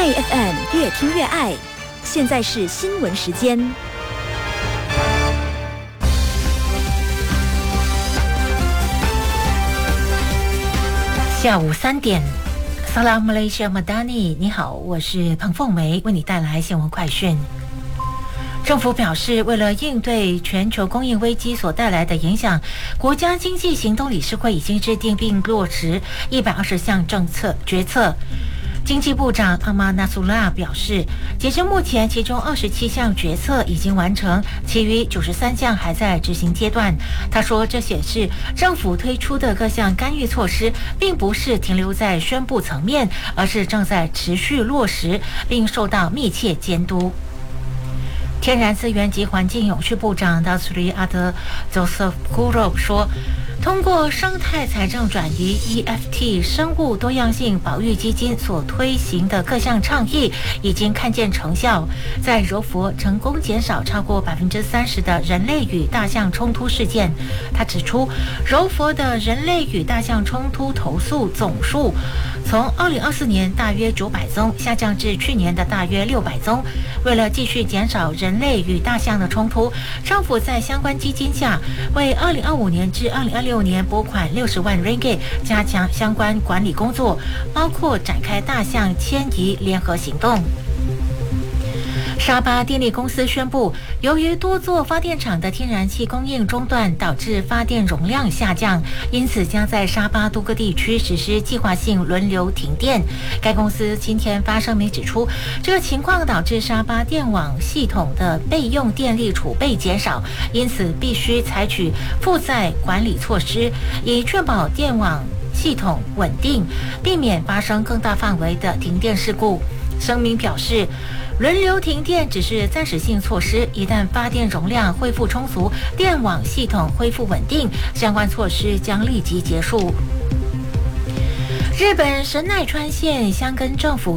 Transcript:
内 FM 越听越爱。现在是新闻时间。 下午3点，萨拉马来西亚马达尼，你好，我是彭凤梅，为你带来新闻快讯。政府表示，为了应对全球供应危机所带来的影响，国家经济行动理事会已经制定并落实120项决策。经济部长阿马纳苏拉表示，截至目前，其中27项决策已经完成，其余93项还在执行阶段。他说，这显示政府推出的各项干预措施，并不是停留在宣布层面，而是正在持续落实，并受到密切监督。天然资源及环境永续部长达苏里阿德 Joseph Kuro 说，通过生态财政转移 EFT 生物多样性保育基金所推行的各项倡议已经看见成效，在柔佛成功减少超过30%的人类与大象冲突事件。他指出，柔佛的人类与大象冲突投诉总数从2024年大约900宗下降至去年的大约600宗。为了继续减少人类与大象的冲突，政府在相关基金下为2025年至2026年拨款60万 ringgit， 加强相关管理工作，包括展开大象迁移联合行动。沙巴电力公司宣布，由于多座发电厂的天然气供应中断，导致发电容量下降，因此将在沙巴多个地区实施计划性轮流停电。该公司今天发声明指出，这个情况导致沙巴电网系统的备用电力储备减少，因此必须采取负载管理措施，以确保电网系统稳定，避免发生更大范围的停电事故。声明表示，轮流停电只是暂时性措施，一旦发电容量恢复充足，电网系统恢复稳定，相关措施将立即结束。日本神奈川县箱根政府